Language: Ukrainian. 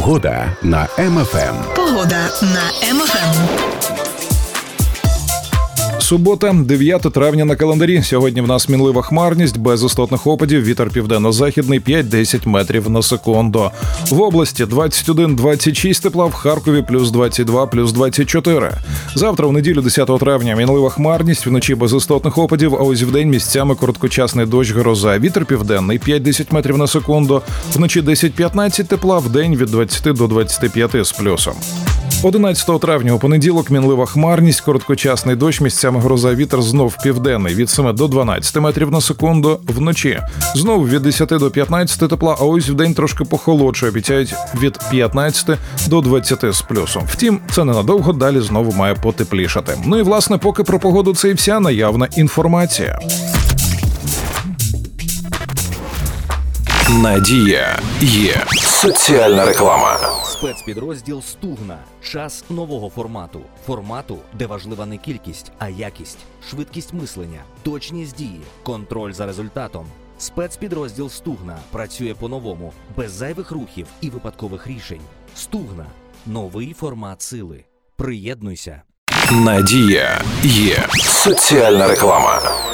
Погода на МФМ. Погода на МФМ. Субота, 9 травня на календарі. Сьогодні в нас мінлива хмарність, без істотних опадів, вітер південно-західний 5-10 метрів на секунду. В області 21-26 тепла, в Харкові плюс 22, плюс 24. Завтра, у неділю 10 травня, мінлива хмарність, вночі без істотних опадів, а ось вдень місцями короткочасний дощ, гроза. Вітер південний 5-10 метрів на секунду, вночі 10-15 тепла, вдень від 20 до 25 з плюсом. 11 травня у понеділок мінлива хмарність, короткочасний дощ, місцями гроза, вітер знов південний від 7 до 12 метрів на секунду, вночі знов від 10 до 15 тепла, а ось вдень трошки похолодше, обіцяють від 15 до 20 з плюсом. Втім, це ненадовго, далі знову має потеплішати. Ну і власне, поки про погоду це і вся наявна інформація. Надія є. Соціальна реклама. Спецпідрозділ «Стугна». Час нового формату. Формату, де важлива не кількість, а якість, швидкість мислення, точність дії, контроль за результатом. Спецпідрозділ «Стугна» працює по-новому, без зайвих рухів і випадкових рішень. «Стугна» – новий формат сили. Приєднуйся. Надія є. Соціальна реклама.